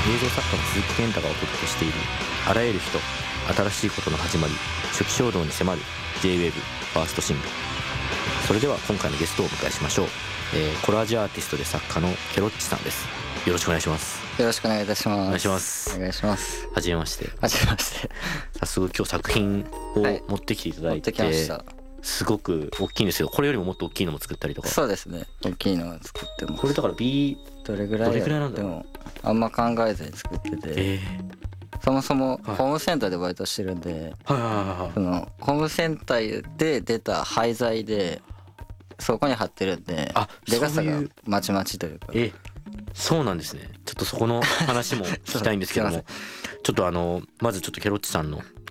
映像作家の鈴木健太がお届けしているあらゆる人新しいことの始まり初期衝動に迫る J-WAVE ファーストシングル。それでは今回のゲストをお迎えしましょう。コラージュアーティストで作家のケロッチさんです。よろしくお願いします。 よろしくお願いいたします。 お願いします。 お願いします。 はじめまして。 はじめまして。 早速今日作品を持ってきていただいて、 持ってきました。 すごく大きいんですけど、これよりももっと大きいのも作ったりとか。 そうですね、大きいのを作ってます。 これだから B どれぐらいなんだろう。 でもあんま考えずに作ってて、そもそもホームセンターでバイトしてるんで、そのホームセンターで出た廃材でそこに貼ってるんで、でかさがまちまちというか。 そうなんですね。ちょっとそこの話も聞きたいんですけどもちょっとまずちょっとケロッチさんの